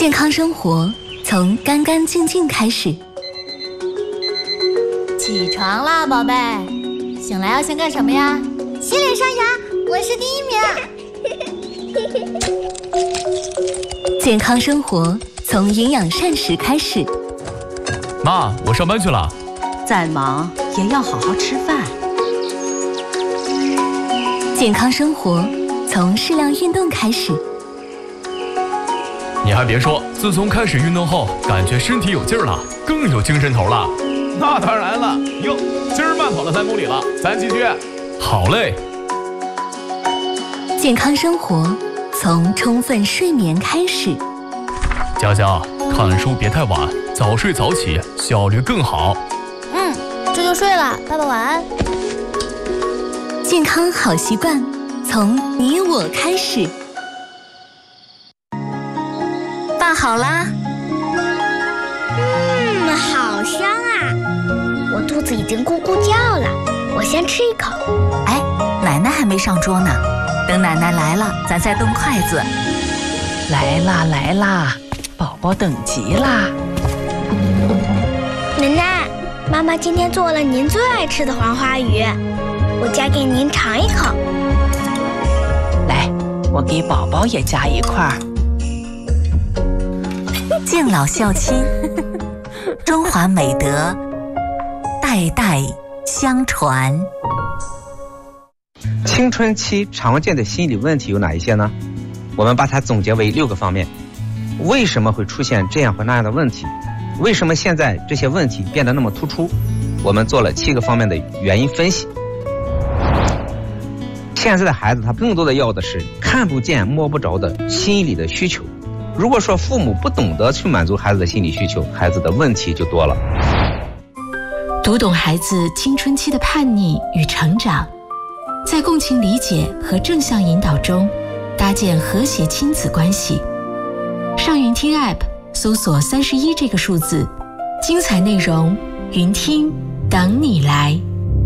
健康生活从干干净净开始。 起床啦，宝贝！醒来要先干什么呀？ 洗脸刷牙，我是第1名。 健康生活从营养膳食开始。 妈，我上班去了。 再忙也要好好吃饭。 健康生活从适量运动开始。 你还别说，自从开始运动后，感觉身体有劲儿了，更有精神头了。 那当然了，哟，今儿慢跑了3公里了，咱继续。 好嘞。 健康生活从充分睡眠开始。 佳佳，看书别太晚，早睡早起，效率更好。 这就睡了，爸爸晚安。 健康好习惯从你我开始。 拌好啦。好香啊！我肚子已经咕咕叫了，我先吃一口。 哎，奶奶还没上桌呢，等奶奶来了，咱再动筷子。来啦来啦，宝宝等急啦。 奶奶，妈妈今天做了您最爱吃的黄花鱼，我夹给您尝一口。 来，我给宝宝也夹一块儿。敬老孝亲，中华美德代代相传。 青春期常见的心理问题有哪一些呢？我们把它总结为6个方面。为什么会出现这样或那样的问题？为什么现在这些问题变得那么突出？我们做了7个方面的原因分析。现在的孩子他更多的要的是看不见摸不着的心理的需求。如果说父母不懂得去满足孩子的心理需求，孩子的问题就多了。 读懂孩子青春期的叛逆与成长，在共情理解和正向引导中搭建和谐亲子关系。上云听 App 搜索31这个数字，精彩内容云听等你来。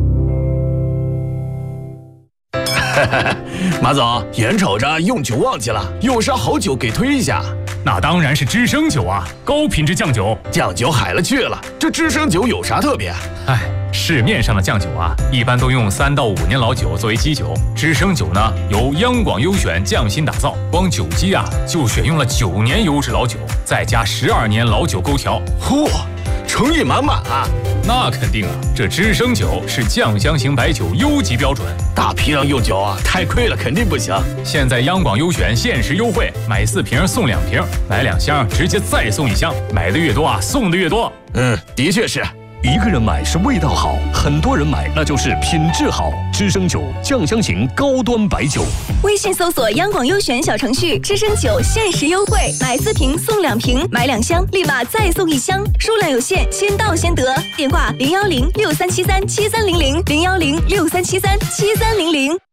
马总，眼瞅着用酒旺季了，有啥好酒给推一下？ 那当然是知升酒啊，高品质酱酒。 酱酒海了去了，这知升酒有啥特别？ 市面上的酱酒啊，一般都用3到5年老酒作为基酒，知升酒呢由央广优选匠心打造，光酒基啊就选用了9年优质老酒，再加12年老酒勾调。 嚯，诚意满满啊！ 那肯定啊，这知升酒是酱香型白酒优级标准， 大批量用酒啊，太亏了，肯定不行。 现在央广优选限时优惠，买4瓶送2瓶，买2箱直接再送1箱，买的越多啊，送的越多。 的确是。 一个人买是味道好，很多人买那就是品质好。知升酒酱香型高端白酒。 微信搜索央广优选小程序，知升酒限时优惠，买4瓶送2瓶，买2箱立马再送1箱，数量有限，先到先得。电话01063737300，01063737300。